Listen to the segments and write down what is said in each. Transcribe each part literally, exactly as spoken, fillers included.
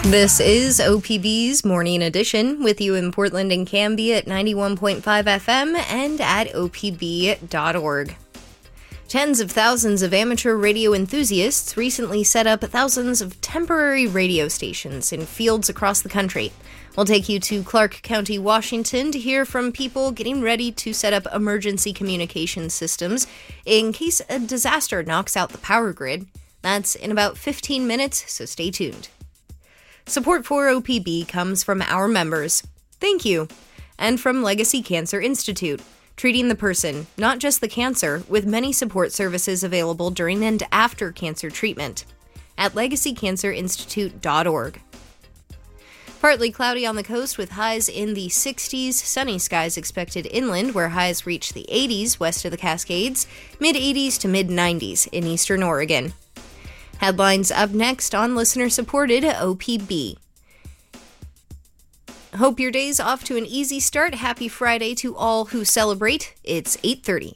This is O P B's Morning Edition, with you in Portland and Cambia at ninety-one point five F M and at O P B dot org. Tens of thousands of amateur radio enthusiasts recently set up thousands of temporary radio stations in fields across the country. We'll take you to Clark County, Washington, to hear from people getting ready to set up emergency communication systems in case a disaster knocks out the power grid. That's in about fifteen minutes, so stay tuned. Support for O P B comes from our members. Thank you. And from Legacy Cancer Institute, treating the person, not just the cancer, with many support services available during and after cancer treatment at legacy cancer institute dot org. Partly cloudy on the coast with highs in the sixties, sunny skies expected inland where highs reach the eighties west of the Cascades, mid-eighties to mid-nineties in eastern Oregon. Headlines up next on listener-supported O P B. Hope your day's off to an easy start. Happy Friday to all who celebrate. It's eight thirty.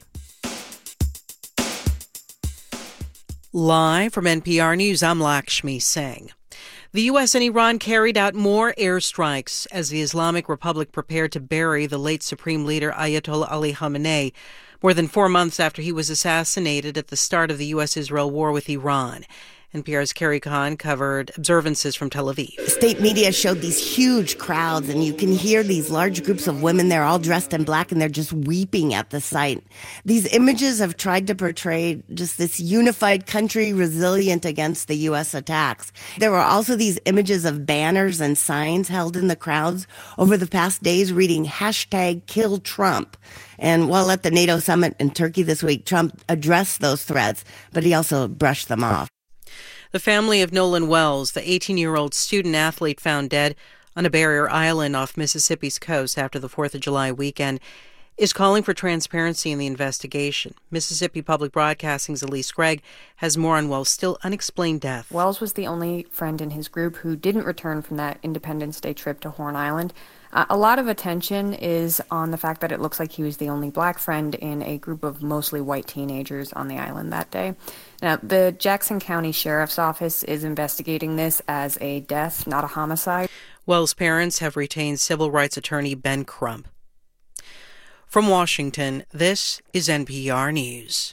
Live from N P R News, I'm Lakshmi Singh. The U S and Iran carried out more airstrikes as the Islamic Republic prepared to bury the late Supreme Leader Ayatollah Ali Khamenei, more than four months after he was assassinated at the start of the U S Israel war with Iran. N P R's Carrie Kahn covered observances from Tel Aviv. State media showed these huge crowds, and you can hear these large groups of women. They're all dressed in black, and they're just weeping at the sight. These images have tried to portray just this unified country resilient against the U S attacks. There were also these images of banners and signs held in the crowds over the past days reading hashtag kill Trump. And while at the NATO summit in Turkey this week, Trump addressed those threats, but he also brushed them off. The family of Nolan Wells, the eighteen-year-old student-athlete found dead on a barrier island off Mississippi's coast after the fourth of July weekend, is calling for transparency in the investigation. Mississippi Public Broadcasting's Elise Gregg has more on Wells' still unexplained death. Wells was the only friend in his group who didn't return from that Independence Day trip to Horn Island. Uh, a lot of attention is on the fact that it looks like he was the only black friend in a group of mostly white teenagers on the island that day. Now, the Jackson County Sheriff's Office is investigating this as a death, not a homicide. Wells' parents have retained civil rights attorney Ben Crump. From Washington, this is N P R News.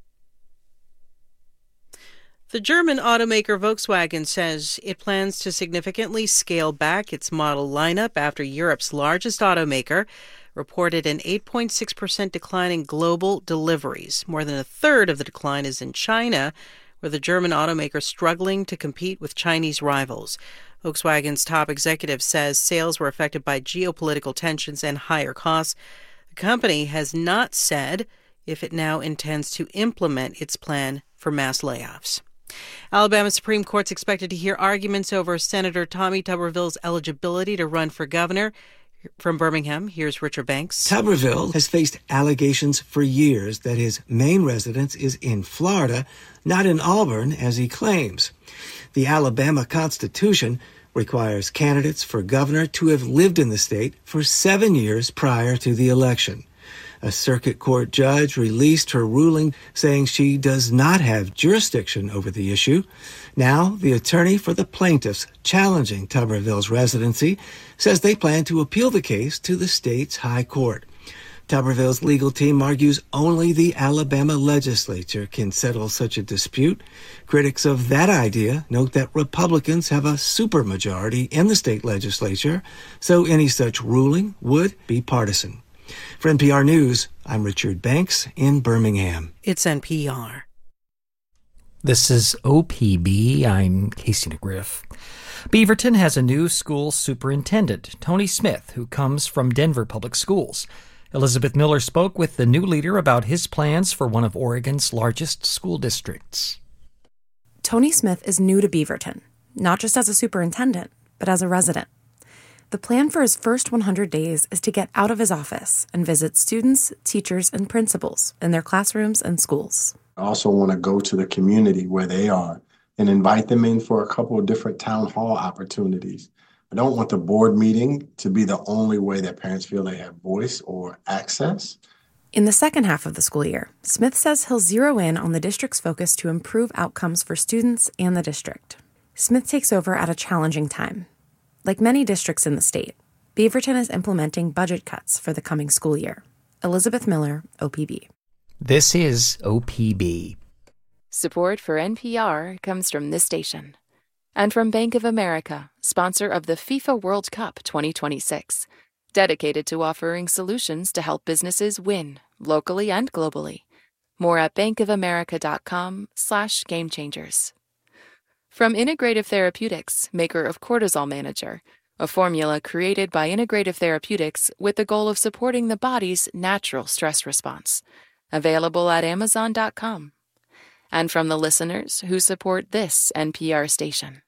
The German automaker Volkswagen says it plans to significantly scale back its model lineup after Europe's largest automaker reported an eight point six percent decline in global deliveries. More than a third of the decline is in China, where the German automaker is struggling to compete with Chinese rivals. Volkswagen's top executive says sales were affected by geopolitical tensions and higher costs. The company has not said if it now intends to implement its plan for mass layoffs. Alabama Supreme Court's expected to hear arguments over Senator Tommy Tuberville's eligibility to run for governor. From Birmingham, here's Richard Banks. Tuberville has faced allegations for years that his main residence is in Florida, not in Auburn, as he claims. The Alabama Constitution requires candidates for governor to have lived in the state for seven years prior to the election. A circuit court judge released her ruling saying she does not have jurisdiction over the issue. Now, the attorney for the plaintiffs challenging Tuberville's residency says they plan to appeal the case to the state's high court. Tuberville's legal team argues only the Alabama legislature can settle such a dispute. Critics of that idea note that Republicans have a supermajority in the state legislature, so any such ruling would be partisan. For N P R News, I'm Richard Banks in Birmingham. It's N P R. This is O P B. I'm Casey McGriff. Beaverton has a new school superintendent, Tony Smith, who comes from Denver Public Schools. Elizabeth Miller spoke with the new leader about his plans for one of Oregon's largest school districts. Tony Smith is new to Beaverton, not just as a superintendent, but as a resident. The plan for his first one hundred days is to get out of his office and visit students, teachers, and principals in their classrooms and schools. I also want to go to the community where they are and invite them in for a couple of different town hall opportunities. I don't want the board meeting to be the only way that parents feel they have voice or access. In the second half of the school year, Smith says he'll zero in on the district's focus to improve outcomes for students and the district. Smith takes over at a challenging time. Like many districts in the state, Beaverton is implementing budget cuts for the coming school year. Elizabeth Miller, O P B. This is O P B. Support for N P R comes from this station. And from Bank of America, sponsor of the FIFA World Cup twenty twenty-six. Dedicated to offering solutions to help businesses win, locally and globally. More at bankofamerica.com slash game changers. From Integrative Therapeutics, maker of Cortisol Manager, a formula created by Integrative Therapeutics with the goal of supporting the body's natural stress response. Available at amazon dot com. And from the listeners who support this N P R station.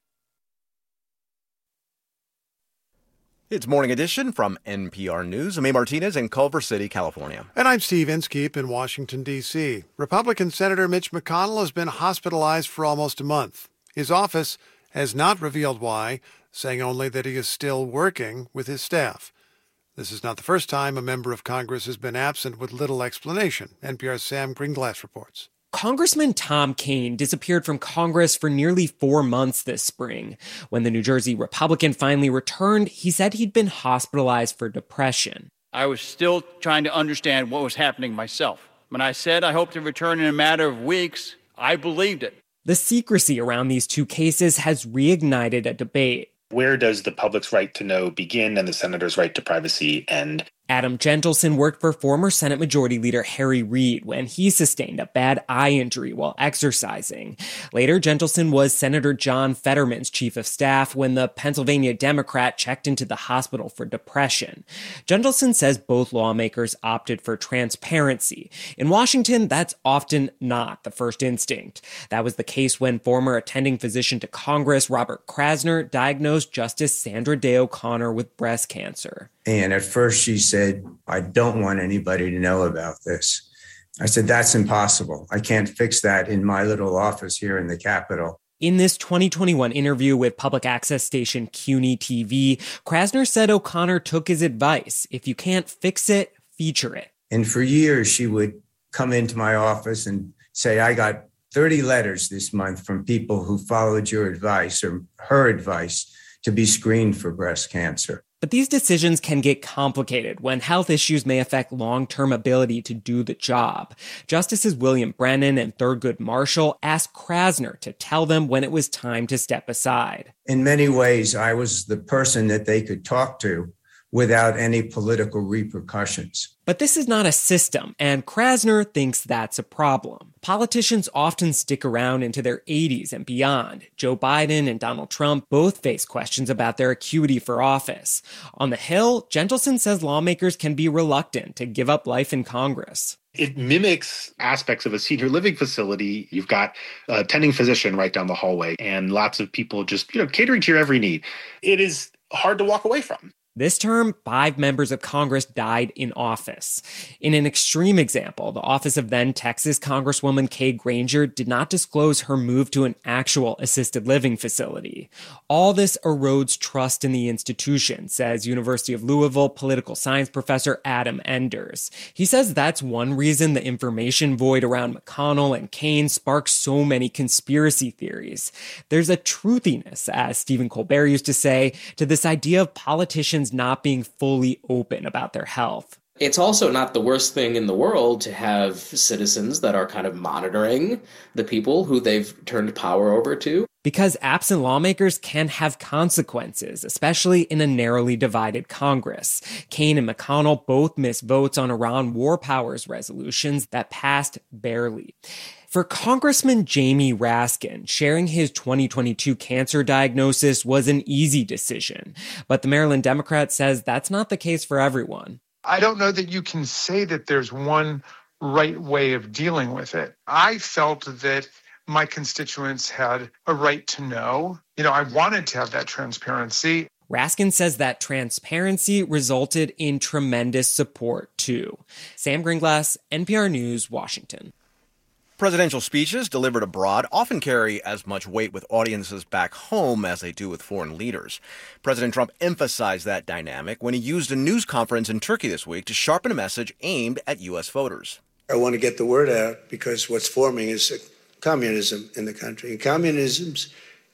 It's Morning Edition from N P R News. I'm A. Martinez in Culver City, California. And I'm Steve Inskeep in Washington, D C Republican Senator Mitch McConnell has been hospitalized for almost a month. His office has not revealed why, saying only that he is still working with his staff. This is not the first time a member of Congress has been absent with little explanation. N P R's Sam Greenglass reports. Congressman Tom Kean disappeared from Congress for nearly four months this spring. When the New Jersey Republican finally returned, he said he'd been hospitalized for depression. I was still trying to understand what was happening myself. When I said I hope to return in a matter of weeks, I believed it. The secrecy around these two cases has reignited a debate. Where does the public's right to know begin and the senator's right to privacy end? Adam Gentleson worked for former Senate Majority Leader Harry Reid when he sustained a bad eye injury while exercising. Later, Gentleson was Senator John Fetterman's chief of staff when the Pennsylvania Democrat checked into the hospital for depression. Gentleson says both lawmakers opted for transparency. In Washington, that's often not the first instinct. That was the case when former attending physician to Congress Robert Krasner diagnosed Justice Sandra Day O'Connor with breast cancer. And at first she said, I don't want anybody to know about this. I said, that's impossible. I can't fix that in my little office here in the Capitol. In this twenty twenty-one interview with public access station CUNY T V, Krasner said O'Connor took his advice. If you can't fix it, feature it. And for years, she would come into my office and say, I got thirty letters this month from people who followed your advice or her advice to be screened for breast cancer. But these decisions can get complicated when health issues may affect long-term ability to do the job. Justices William Brennan and Thurgood Marshall asked Krasner to tell them when it was time to step aside. In many ways, I was the person that they could talk to without any political repercussions. But this is not a system, and Krasner thinks that's a problem. Politicians often stick around into their eighties and beyond. Joe Biden and Donald Trump both face questions about their acuity for office. On the Hill, Gentleson says lawmakers can be reluctant to give up life in Congress. It mimics aspects of a senior living facility. You've got a attending physician right down the hallway and lots of people just, you know, catering to your every need. It is hard to walk away from. This term, five members of Congress died in office. In an extreme example, the office of then Texas Congresswoman Kay Granger did not disclose her move to an actual assisted living facility. All this erodes trust in the institution, says University of Louisville political science professor Adam Enders. He says that's one reason the information void around McConnell and Kean sparks so many conspiracy theories. There's a truthiness, as Stephen Colbert used to say, to this idea of politicians not being fully open about their health. It's also not the worst thing in the world to have citizens that are kind of monitoring the people who they've turned power over to. Because absent lawmakers can have consequences, especially in a narrowly divided Congress. Kean and McConnell both missed votes on Iran war powers resolutions that passed barely. For Congressman Jamie Raskin, sharing his twenty twenty-two cancer diagnosis was an easy decision. But the Maryland Democrat says that's not the case for everyone. I don't know that you can say that there's one right way of dealing with it. I felt that my constituents had a right to know. You know, I wanted to have that transparency. Raskin says that transparency resulted in tremendous support, too. Sam Greenglass, N P R News, Washington. Presidential speeches delivered abroad often carry as much weight with audiences back home as they do with foreign leaders. President Trump emphasized that dynamic when he used a news conference in Turkey this week to sharpen a message aimed at U S voters. I want to get the word out because what's forming is communism in the country. And communism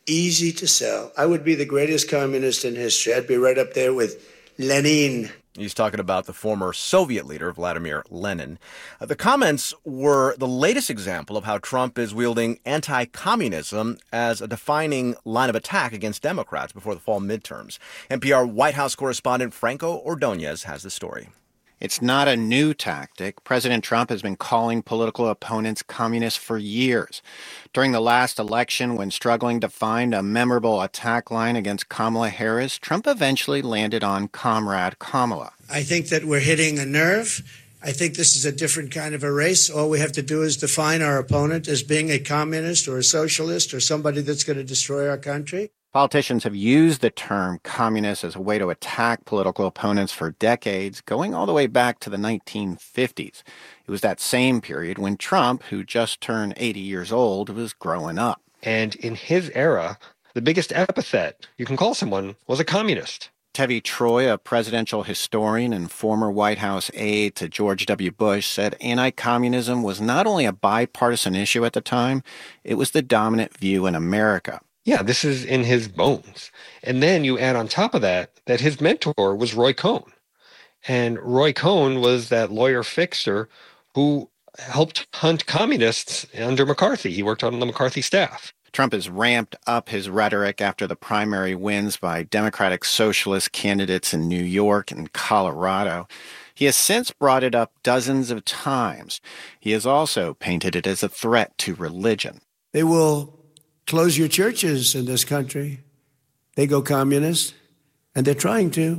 easy to sell. I would be the greatest communist in history. I'd be right up there with Lenin. He's talking about the former Soviet leader, Vladimir Lenin. Uh, the comments were the latest example of how Trump is wielding anti-communism as a defining line of attack against Democrats before the fall midterms. N P R White House correspondent Franco Ordonez has the story. It's not a new tactic. President Trump has been calling political opponents communists for years. During the last election, when struggling to find a memorable attack line against Kamala Harris, Trump eventually landed on Comrade Kamala. I think that we're hitting a nerve. I think this is a different kind of a race. All we have to do is define our opponent as being a communist or a socialist or somebody that's going to destroy our country. Politicians have used the term communist as a way to attack political opponents for decades, going all the way back to the nineteen fifties. It was that same period when Trump, who just turned eighty years old, was growing up. And in his era, the biggest epithet you can call someone was a communist. Tevi Troy, a presidential historian and former White House aide to George W. Bush, said anti-communism was not only a bipartisan issue at the time, it was the dominant view in America. Yeah, this is in his bones. And then you add on top of that, that his mentor was Roy Cohn. And Roy Cohn was that lawyer fixer who helped hunt communists under McCarthy. He worked on the McCarthy staff. Trump has ramped up his rhetoric after the primary wins by Democratic Socialist candidates in New York and Colorado. He has since brought it up dozens of times. He has also painted it as a threat to religion. They will close your churches in this country. They go communist, and they're trying to.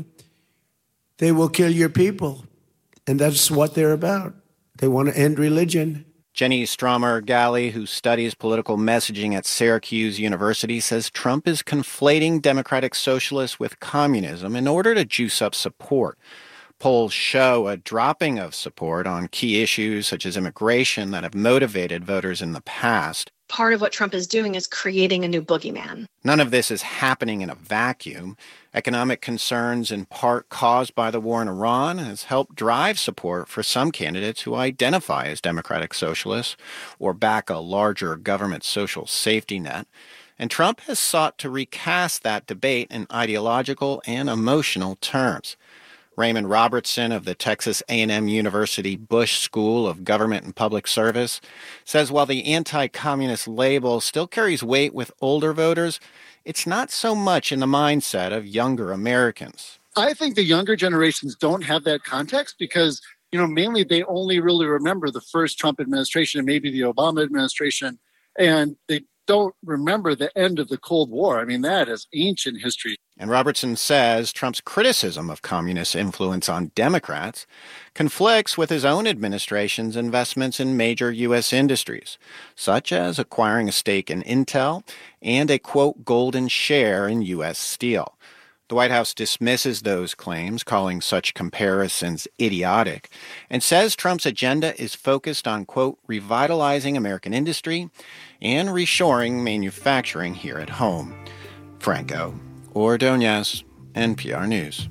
They will kill your people, and that's what they're about. They want to end religion. Jenny Stromer-Galley, who studies political messaging at Syracuse University, says Trump is conflating democratic socialists with communism in order to juice up support. Polls show a dropping of support on key issues such as immigration that have motivated voters in the past. Part of what Trump is doing is creating a new boogeyman. None of this is happening in a vacuum. Economic concerns, in part caused by the war in Iran, has helped drive support for some candidates who identify as democratic socialists or back a larger government social safety net. And Trump has sought to recast that debate in ideological and emotional terms. Raymond Robertson of the Texas A and M University Bush School of Government and Public Service says while the anti-communist label still carries weight with older voters, it's not so much in the mindset of younger Americans. I think the younger generations don't have that context because, you know, mainly they only really remember the first Trump administration and maybe the Obama administration, and they don't remember the end of the Cold War. I mean, that is ancient history. And Robertson says Trump's criticism of communist influence on Democrats conflicts with his own administration's investments in major U S industries, such as acquiring a stake in Intel and a, quote, golden share in U S Steel. The White House dismisses those claims, calling such comparisons idiotic, and says Trump's agenda is focused on, quote, revitalizing American industry and reshoring manufacturing here at home. Franco Ordonez, N P R News.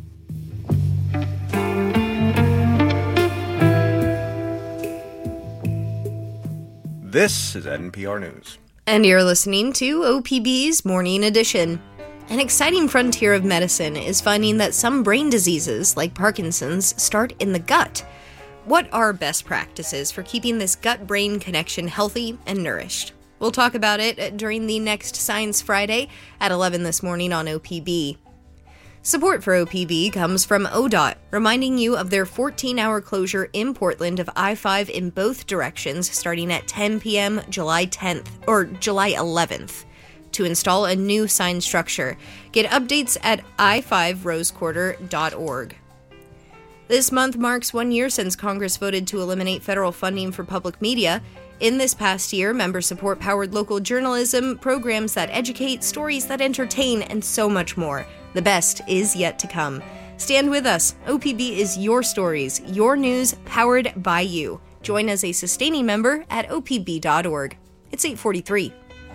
This is N P R News. And you're listening to O P B's Morning Edition. An exciting frontier of medicine is finding that some brain diseases, like Parkinson's, start in the gut. What are best practices for keeping this gut-brain connection healthy and nourished? We'll talk about it during the next Science Friday at eleven this morning on O P B. Support for O P B comes from O D O T, reminding you of their fourteen-hour closure in Portland of I five in both directions starting at ten p.m. July tenth, or July eleventh. To install a new sign structure, get updates at i five rose quarter dot org. This month marks one year since Congress voted to eliminate federal funding for public media. In this past year, member support powered local journalism, programs that educate, stories that entertain, and so much more. The best is yet to come. Stand with us. O P B is your stories, your news, powered by you. Join as a sustaining member at o p b dot org. It's eight forty-three.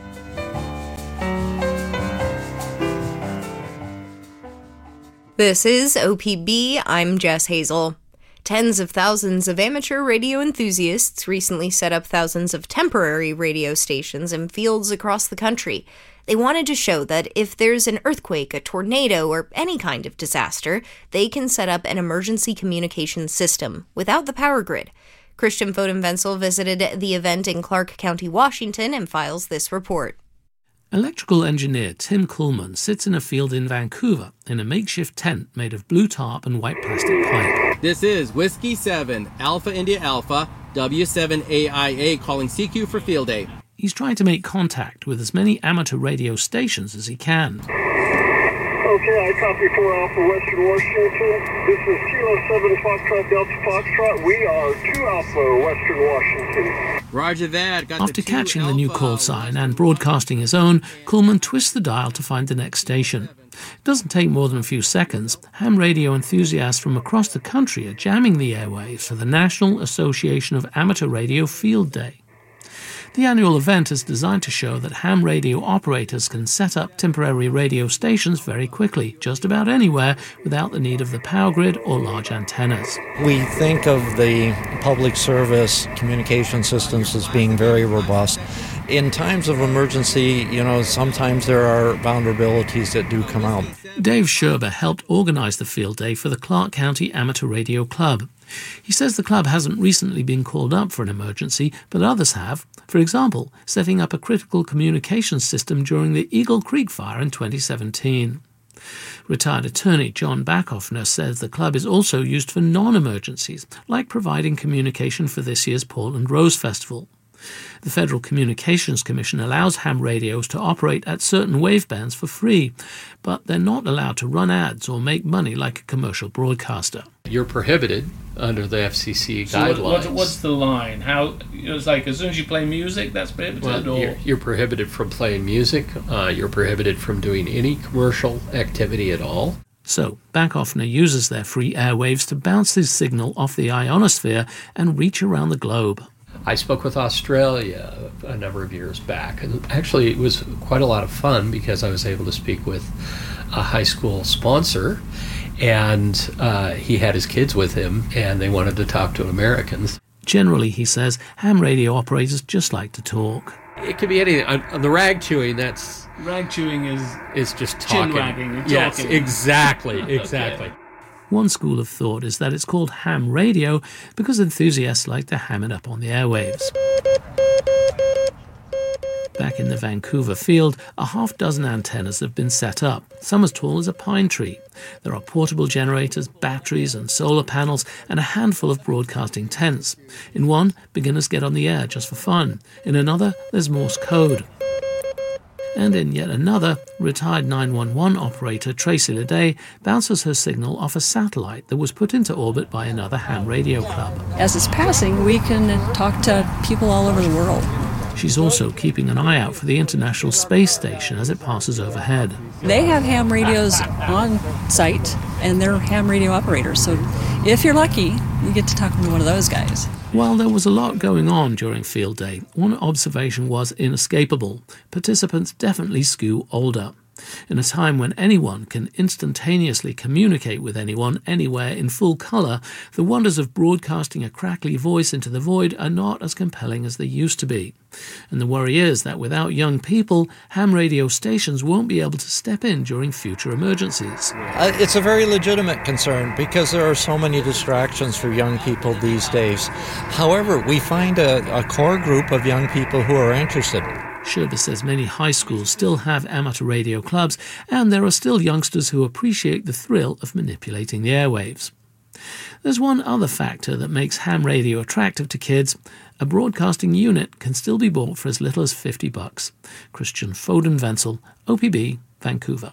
This is O P B. I'm Jess Hazel. Tens of thousands of amateur radio enthusiasts recently set up thousands of temporary radio stations in fields across the country. They wanted to show that if there's an earthquake, a tornado, or any kind of disaster, they can set up an emergency communication system without the power grid. Christian Foden-Wenzel visited the event in Clark County, Washington, and files this report. Electrical engineer Tim Kuhlman sits in a field in Vancouver in a makeshift tent made of blue tarp and white plastic pipe. This is Whiskey seven, Alpha India Alpha, W seven A I A calling C Q for field day. He's trying to make contact with as many amateur radio stations as he can. Okay, I copy four Alpha Western Washington. This is Kilo seven Foxtrot Delta Foxtrot. We are two Alpha Western Washington. Roger that. Got After the catching Alpha. the new call sign and broadcasting his own, Kuhlman twists the dial to find the next station. It doesn't take more than a few seconds. Ham radio enthusiasts from across the country are jamming the airwaves for the National Association of Amateur Radio Field Day. The annual event is designed to show that ham radio operators can set up temporary radio stations very quickly, just about anywhere, without the need of the power grid or large antennas. We think of the public service communication systems as being very robust. In times of emergency, you know, sometimes there are vulnerabilities that do come out. Dave Scherber helped organize the field day for the Clark County Amateur Radio Club. He says the club hasn't recently been called up for an emergency, but others have. For example, setting up a critical communications system during the Eagle Creek fire in twenty seventeen. Retired attorney John Backhoffner says the club is also used for non-emergencies, like providing communication for this year's Portland Rose Festival. The Federal Communications Commission allows ham radios to operate at certain wavebands for free, but they're not allowed to run ads or make money like a commercial broadcaster. You're prohibited under the F C C so guidelines. What, what, what's the line? How it's like as soon as you play music, that's prohibited. Well, or? You're, you're prohibited from playing music. Uh, you're prohibited from doing any commercial activity at all. So, Backhoffner uses their free airwaves to bounce his signal off the ionosphere and reach around the globe. I spoke with Australia a number of years back, and actually it was quite a lot of fun because I was able to speak with a high school sponsor, and uh, he had his kids with him, and they wanted to talk to Americans. Generally, he says, ham radio operators just like to talk. It could be anything. On, on the rag chewing, that's... Rag chewing is... is just talking. Chin wagging. You're yes, talking. exactly, exactly. Okay. One school of thought is that it's called ham radio because enthusiasts like to ham it up on the airwaves. Back in the Vancouver field, a half dozen antennas have been set up, some as tall as a pine tree. There are portable generators, batteries and solar panels, and a handful of broadcasting tents. In one, beginners get on the air just for fun. In another, there's Morse code. And in yet another, retired nine one one operator Tracy Leday bounces her signal off a satellite that was put into orbit by another ham radio club. As it's passing, we can talk to people all over the world. She's also keeping an eye out for the International Space Station as it passes overhead. They have ham radios on site, and they're ham radio operators. So if you're lucky, you get to talk to one of those guys. While there was a lot going on during Field Day, one observation was inescapable. Participants definitely skew older. In a time when anyone can instantaneously communicate with anyone anywhere in full colour, the wonders of broadcasting a crackly voice into the void are not as compelling as they used to be. And the worry is that without young people, ham radio stations won't be able to step in during future emergencies. Uh, it's a very legitimate concern because there are so many distractions for young people these days. However, we find a, a core group of young people who are interested. Scherber says many high schools still have amateur radio clubs, and there are still youngsters who appreciate the thrill of manipulating the airwaves. There's one other factor that makes ham radio attractive to kids. A broadcasting unit can still be bought for as little as fifty bucks. Christian Foden-Wenzel, O P B, Vancouver.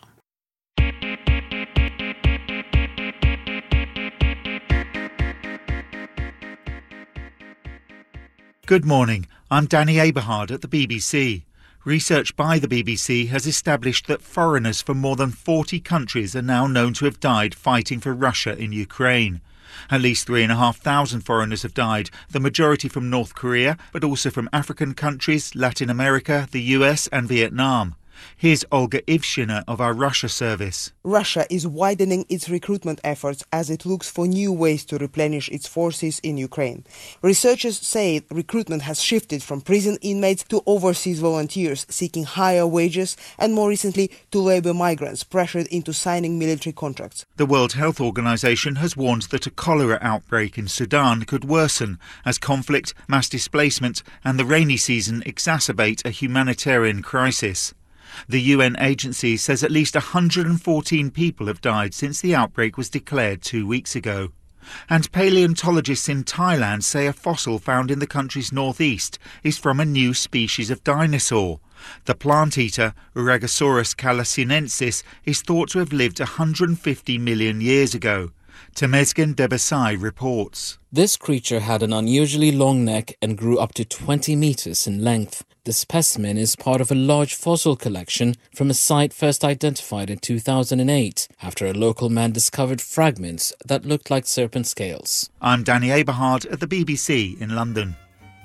Good morning, I'm Danny Aberhard at the B B C. Research by the B B C has established that foreigners from more than forty countries are now known to have died fighting for Russia in Ukraine. At least three and a half thousand foreigners have died, the majority from North Korea, but also from African countries, Latin America, the U S and Vietnam. Here's Olga Ivshina of our Russia service. Russia is widening its recruitment efforts as it looks for new ways to replenish its forces in Ukraine. Researchers say recruitment has shifted from prison inmates to overseas volunteers seeking higher wages and, more recently, to labor migrants pressured into signing military contracts. The World Health Organization has warned that a cholera outbreak in Sudan could worsen as conflict, mass displacement and the rainy season exacerbate a humanitarian crisis. The U N agency says at least one hundred fourteen people have died since the outbreak was declared two weeks ago. And paleontologists in Thailand say a fossil found in the country's northeast is from a new species of dinosaur. The plant-eater Uragosaurus calasinensis is thought to have lived one hundred fifty million years ago. Temezgen Debesai reports. This creature had an unusually long neck and grew up to twenty meters in length. The specimen is part of a large fossil collection from a site first identified in two thousand eight, after a local man discovered fragments that looked like serpent scales. I'm Danny Aberhard at the B B C in London.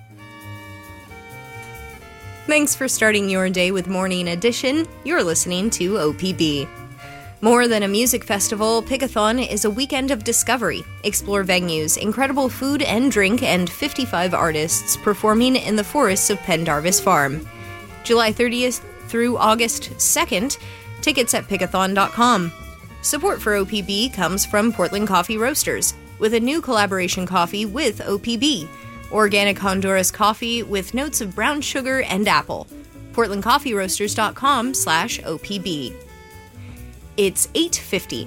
Thanks for starting your day with Morning Edition. You're listening to O P B. More than a music festival, Pickathon is a weekend of discovery. Explore venues, incredible food and drink, and fifty-five artists performing in the forests of Pendarvis Farm. July thirtieth through August second, tickets at pickathon dot com. Support for O P B comes from Portland Coffee Roasters, with a new collaboration coffee with O P B. Organic Honduras coffee with notes of brown sugar and apple. portland coffee roasters dot com slash O P B. It's eight fifty.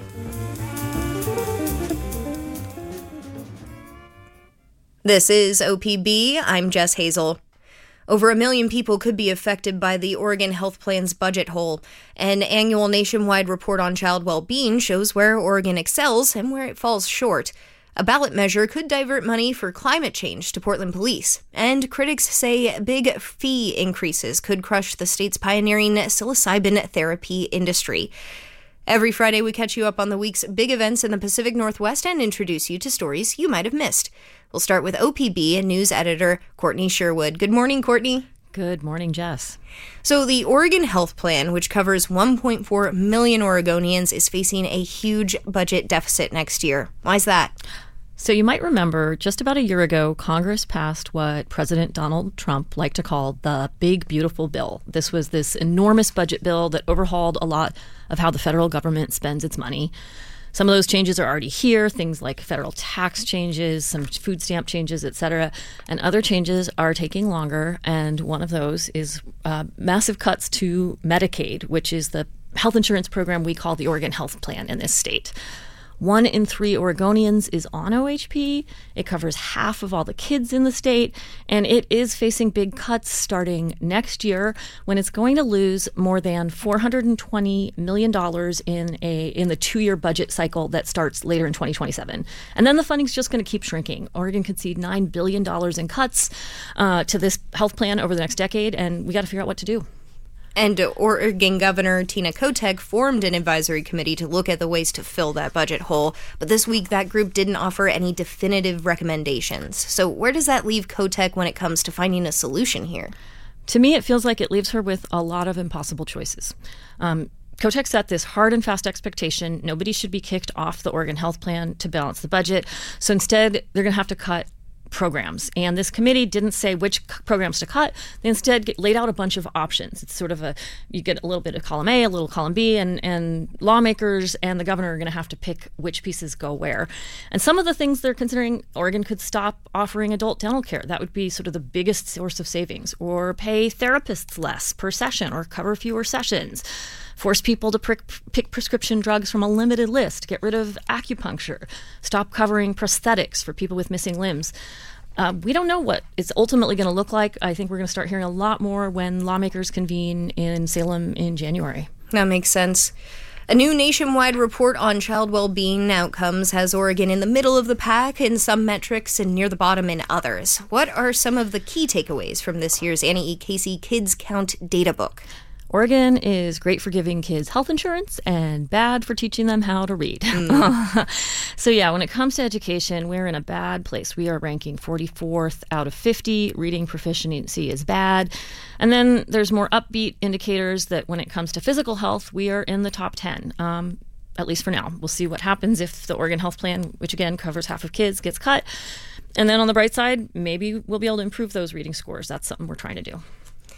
This is O P B. I'm Jess Hazel. Over a million people could be affected by the Oregon Health Plan's budget hole. An annual nationwide report on child well-being shows where Oregon excels and where it falls short. A ballot measure could divert money for climate change to Portland police, and critics say big fee increases could crush the state's pioneering psilocybin therapy industry. Every Friday, we catch you up on the week's big events in the Pacific Northwest and introduce you to stories you might have missed. We'll start with O P B and news editor Courtney Sherwood. Good morning, Courtney. Good morning, Jess. So the Oregon Health Plan, which covers one point four million Oregonians, is facing a huge budget deficit next year. Why is that? So you might remember just about a year ago, Congress passed what President Donald Trump liked to call the Big Beautiful Bill. This was this enormous budget bill that overhauled a lot of how the federal government spends its money. Some of those changes are already here, things like federal tax changes, some food stamp changes, et cetera. And other changes are taking longer. And one of those is uh, massive cuts to Medicaid, which is the health insurance program we call the Oregon Health Plan in this state. One in three Oregonians is on O H P. It covers half of all the kids in the state, and it is facing big cuts starting next year when it's going to lose more than four hundred twenty million dollars in a in the two-year budget cycle that starts later in twenty twenty-seven. And then the funding's just going to keep shrinking. Oregon could see nine billion dollars in cuts uh, to this health plan over the next decade, and we got to figure out what to do. And Oregon Governor Tina Kotek formed an advisory committee to look at the ways to fill that budget hole. But this week, that group didn't offer any definitive recommendations. So where does that leave Kotek when it comes to finding a solution here? To me, it feels like it leaves her with a lot of impossible choices. Um, Kotek set this hard and fast expectation. Nobody should be kicked off the Oregon Health Plan to balance the budget. So instead, they're going to have to cut programs. And this committee didn't say which c- programs to cut. They instead get, laid out a bunch of options. It's sort of a, you get a little bit of column A, a little column B, and, and lawmakers and the governor are going to have to pick which pieces go where. And some of the things they're considering, Oregon could stop offering adult dental care. That would be sort of the biggest source of savings. Or pay therapists less per session or cover fewer sessions. Force people to prick, pick prescription drugs from a limited list, get rid of acupuncture, stop covering prosthetics for people with missing limbs. Uh, we don't know what it's ultimately going to look like. I think we're going to start hearing a lot more when lawmakers convene in Salem in January. That makes sense. A new nationwide report on child well-being outcomes has Oregon in the middle of the pack in some metrics and near the bottom in others. What are some of the key takeaways from this year's Annie E. Casey Kids Count data book? Oregon is great for giving kids health insurance and bad for teaching them how to read. Mm. So yeah, when it comes to education, we're in a bad place. We are ranking forty-fourth out of fifty. Reading proficiency is bad. And then there's more upbeat indicators that when it comes to physical health, we are in the top ten, um, at least for now. We'll see what happens if the Oregon Health Plan, which again covers half of kids, gets cut. And then on the bright side, maybe we'll be able to improve those reading scores. That's something we're trying to do.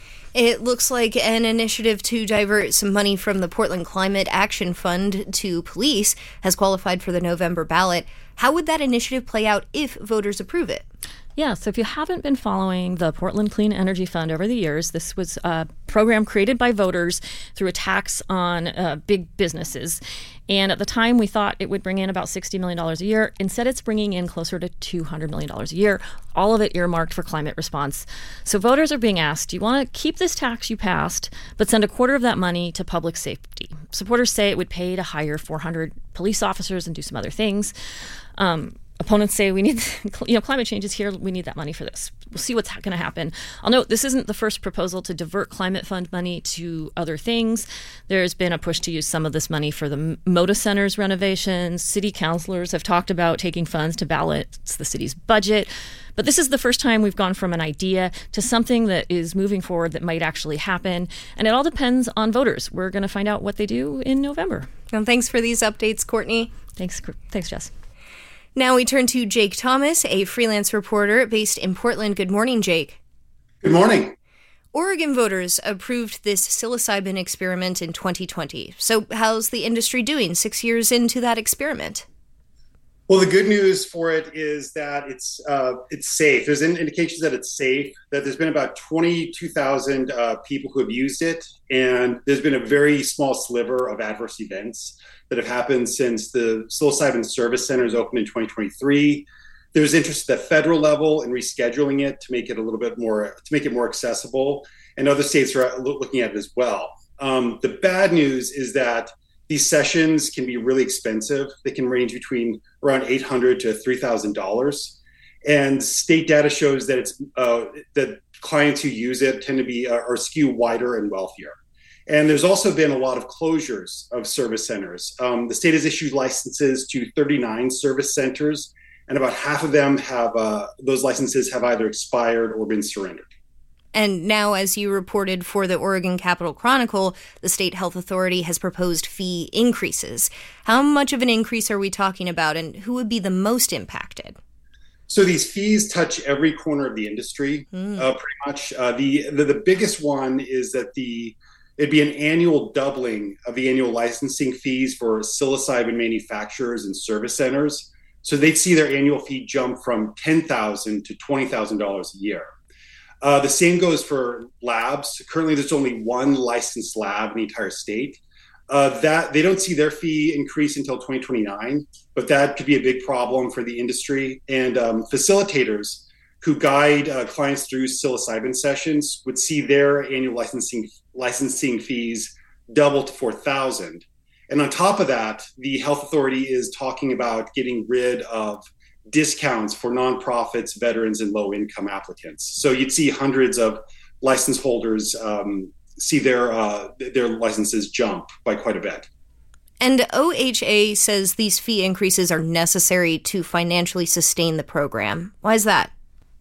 It looks like an initiative to divert some money from the Portland Climate Action Fund to police has qualified for the November ballot. How would that initiative play out if voters approve it? Yeah, so if you haven't been following the Portland Clean Energy Fund over the years, this was a program created by voters through a tax on uh, big businesses. And at the time, we thought it would bring in about sixty million dollars a year. Instead, it's bringing in closer to two hundred million dollars a year, all of it earmarked for climate response. So voters are being asked, do you want to keep this tax you passed, but send a quarter of that money to public safety? Supporters say it would pay to hire four hundred police officers and do some other things. Um, Opponents say we need, you know, climate change is here. We need that money for this. We'll see what's going to happen. I'll note this isn't the first proposal to divert climate fund money to other things. There's been a push to use some of this money for the Moda Center's renovations. City councilors have talked about taking funds to balance the city's budget. But this is the first time we've gone from an idea to something that is moving forward that might actually happen. And it all depends on voters. We're going to find out what they do in November. And thanks for these updates, Courtney. Thanks, thanks, Jess. Now we turn to Jake Thomas, a freelance reporter based in Portland. Good morning, Jake. Good morning. Oregon voters approved this psilocybin experiment in twenty twenty. So how's the industry doing six years into that experiment? Well, the good news for it is that it's uh, it's safe. There's indications that it's safe, that there's been about twenty-two thousand uh, people who have used it, and there's been a very small sliver of adverse events that have happened since the psilocybin service centers opened in twenty twenty-three. There's interest at the federal level in rescheduling it to make it a little bit more, to make it more accessible, and other states are looking at it as well. Um, the bad news is that these sessions can be really expensive. They can range between around eight hundred dollars to three thousand dollars. And state data shows that it's uh, that clients who use it tend to be uh, are skew wider and wealthier. And there's also been a lot of closures of service centers. Um, the state has issued licenses to thirty-nine service centers, and about half of them have uh, those licenses have either expired or been surrendered. And now, as you reported for the Oregon Capital Chronicle, the state health authority has proposed fee increases. How much of an increase are we talking about, and who would be the most impacted? So these fees touch every corner of the industry, mm. uh, pretty much. Uh, the, the the biggest one is that the it'd be an annual doubling of the annual licensing fees for psilocybin manufacturers and service centers. So they'd see their annual fee jump from ten thousand dollars to twenty thousand dollars a year. Uh, the same goes for labs. Currently, there's only one licensed lab in the entire state. Uh, that they don't see their fee increase until twenty twenty-nine, but that could be a big problem for the industry. And um, facilitators who guide uh, clients through psilocybin sessions would see their annual licensing licensing fees double to four thousand dollars. And on top of that, the health authority is talking about getting rid of discounts for nonprofits, veterans, and low-income applicants. So you'd see hundreds of license holders um, see their uh, their licenses jump by quite a bit. And O H A says these fee increases are necessary to financially sustain the program. Why is that?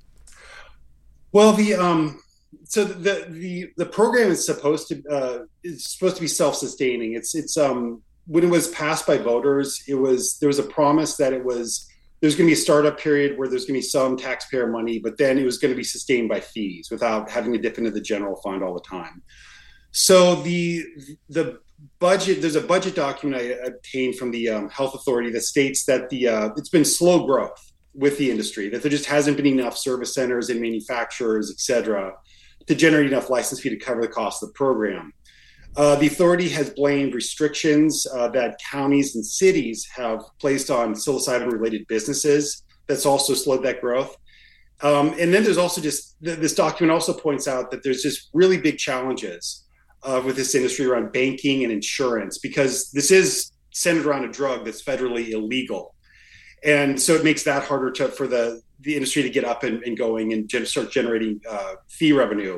Well, the um, so the the the program is supposed to uh, is supposed to be self-sustaining. It's it's um when it was passed by voters, it was there was a promise that it was. There's going to be a startup period where there's going to be some taxpayer money, but then it was going to be sustained by fees without having to dip into the general fund all the time. So the the budget, there's a budget document I obtained from the um, health authority that states that the uh, it's been slow growth with the industry, that there just hasn't been enough service centers and manufacturers, et cetera, to generate enough license fee to cover the cost of the program. Uh, the authority has blamed restrictions uh, that counties and cities have placed on psilocybin-related businesses. That's also slowed that growth. Um, and then there's also just, th- this document also points out that there's just really big challenges uh, with this industry around banking and insurance, because this is centered around a drug that's federally illegal. And so it makes that harder to, for the, the industry to get up and, and going and gen- start generating uh, fee revenue.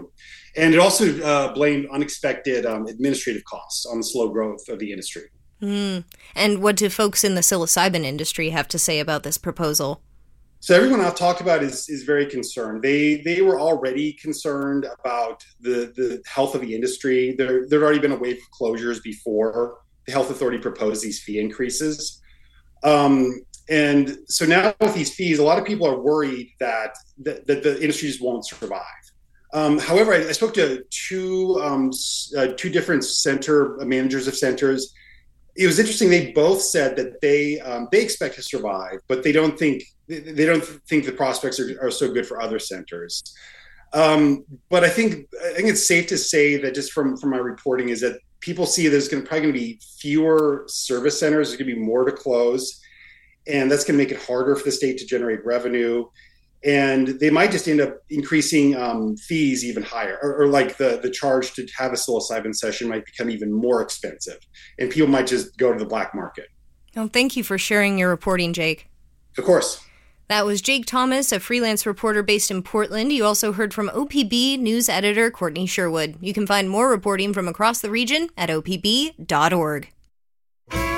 And it also uh, blamed unexpected um, administrative costs on the slow growth of the industry. Mm. And what do folks in the psilocybin industry have to say about this proposal? So everyone I've talked about is is very concerned. They they were already concerned about the, the health of the industry. There there had already been a wave of closures before the health authority proposed these fee increases. Um, and so now with these fees, a lot of people are worried that that, that the industry just won't survive. Um, however, I, I spoke to two um, uh, two different center managers of centers. It was interesting. They both said that they um, they expect to survive, but they don't think they don't think the prospects are, are so good for other centers. Um, but I think I think it's safe to say that just from from my reporting is that people see there's going to probably going to be fewer service centers. There's going to be more to close, and that's going to make it harder for the state to generate revenue. And they might just end up increasing um, fees even higher, or, or like the, the charge to have a psilocybin session might become even more expensive, and people might just go to the black market. Well, thank you for sharing your reporting, Jake. Of course. That was Jake Thomas, a freelance reporter based in Portland. You also heard from O P B news editor Courtney Sherwood. You can find more reporting from across the region at O P B dot org.